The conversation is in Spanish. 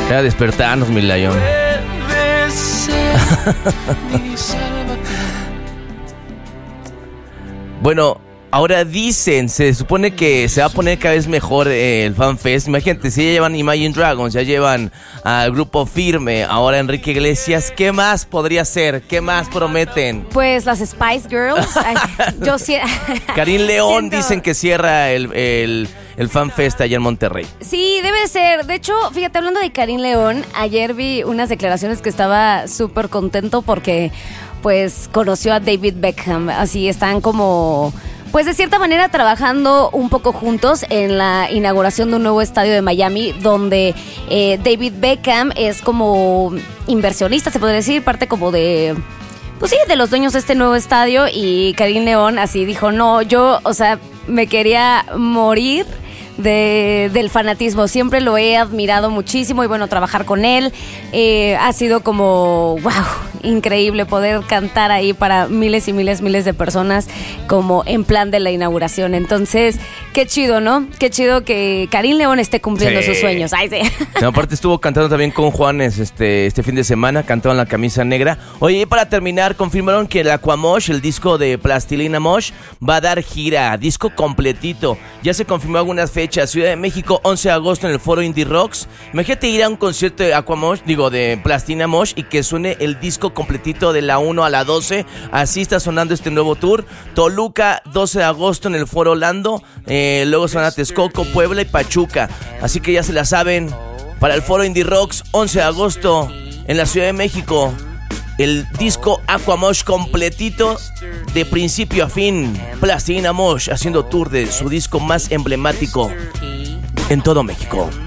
Era despertarnos, mi Lion. Bueno, ahora dicen, se supone que se va a poner cada vez mejor el FanFest. Imagínate, si ya llevan Imagine Dragons, ya llevan al Grupo Firme, ahora Enrique Iglesias, ¿qué más podría ser? ¿Qué más prometen? Pues las Spice Girls. Ay, yo Karim León dicen que cierra el FanFest allá en Monterrey. Sí, debe ser. De hecho, fíjate, hablando de Karim León, ayer vi unas declaraciones que estaba súper contento porque pues conoció a David Beckham. Así están como, pues de cierta manera trabajando un poco juntos en la inauguración de un nuevo estadio de Miami, donde David Beckham es como inversionista, se podría decir, parte como de, pues sí, de los dueños de este nuevo estadio. Y Karim León así dijo, no, yo, o sea, me quería morir del fanatismo, siempre lo he admirado muchísimo y bueno, trabajar con él ha sido como wow, increíble poder cantar ahí para miles y miles de personas como en plan de la inauguración. Entonces, qué chido, ¿no? Qué chido que Karim León esté cumpliendo sus sueños. Ay, sí. No, aparte estuvo cantando también con Juanes este fin de semana, cantó en La Camisa Negra. Oye, y para terminar, confirmaron que el Aquamosh, el disco de Plastilina Mosh, va a dar gira, disco completito. Ya se confirmó algunas fechas. Ciudad de México, 11 de agosto en el Foro Indie Rocks. Imagínate ir a un concierto de Aquamosh, de Plastilina Mosh, y que suene el disco completito de la 1 a la 12. Así está sonando este nuevo tour. Toluca, 12 de agosto en el Foro Orlando. Luego se van a Texcoco, Puebla y Pachuca. Así que ya se la saben. Para el Foro Indie Rocks, 11 de agosto en la Ciudad de México. El disco Aquamosh completito de principio a fin. Plastilina Mosh haciendo tour de su disco más emblemático en todo México.